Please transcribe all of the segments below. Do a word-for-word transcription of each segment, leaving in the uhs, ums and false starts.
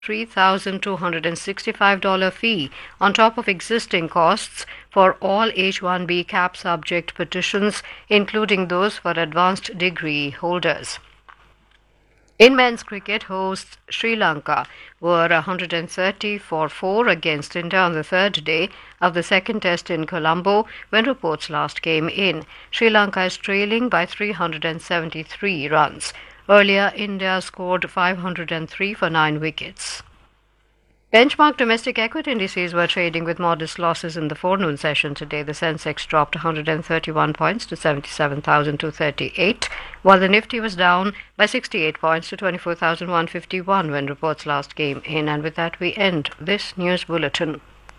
three thousand two hundred sixty-five dollars fee on top of existing costs for all H one B cap subject petitions, including those for advanced degree holders. In men's cricket, hosts Sri Lanka were one hundred thirty for four against India on the third day of the second test in Colombo when reports last came in. Sri Lanka is trailing by three hundred seventy-three runs. Earlier, India scored five hundred three for nine wickets. Benchmark domestic equity indices were trading with modest losses in the forenoon session today. The Sensex dropped one hundred thirty-one points to seventy-seven thousand two hundred thirty-eight, while the Nifty was down by sixty-eight points to twenty-four thousand one hundred fifty-one when reports last came in. And with that, we end this news bulletin.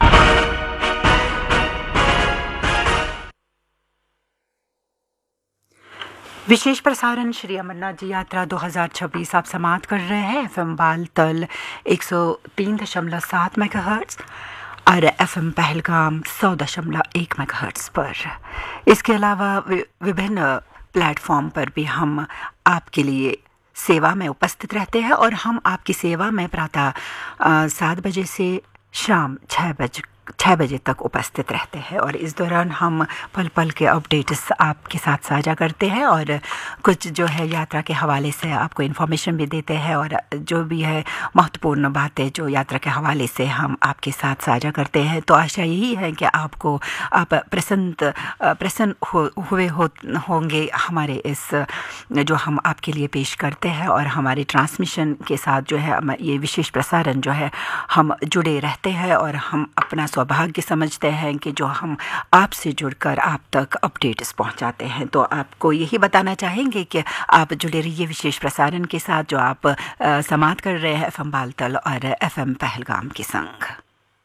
विशेष प्रसारण श्री अमरनाथ जी यात्रा दो हज़ार छब्बीस आप समाप्त कर रहे हैं एफएम बालतल एक सौ तीन दशमलव सात मेगाहर्ट्ज़ और एफएम पहलगाम सौ दशमलव एक मेगाहर्ट्ज़ पर। इसके अलावा विभिन्न प्लेटफॉर्म पर भी हम आपके लिए सेवा में उपस्थित रहते हैं और हम आपकी सेवा में प्रातः सात बजे से शाम छः बजे छः बजे तक उपस्थित रहते हैं और इस दौरान हम पल पल के अपडेट्स आपके साथ साझा करते हैं और कुछ जो है यात्रा के हवाले से आपको इन्फॉर्मेशन भी देते हैं और जो भी है महत्वपूर्ण बातें जो यात्रा के हवाले से हम आपके साथ साझा करते हैं। तो आशा यही है कि आपको आप प्रसन्न प्रसन्न हो, हुए हो होंगे हमारे इस जो हम आपके लिए पेश करते हैं और हमारे ट्रांसमिशन के साथ जो है ये विशेष प्रसारण जो है हम जुड़े रहते हैं और हम अपना सौभाग्य समझते हैं कि जो हम आपसे जुड़कर आप तक अपडेट्स पहुंचाते हैं। तो आपको यही बताना चाहेंगे कि आप जुड़े रहिए विशेष प्रसारण के साथ जो आप समाप्त कर रहे हैं एफएम बालतल और एफएम पहलगाम के संग।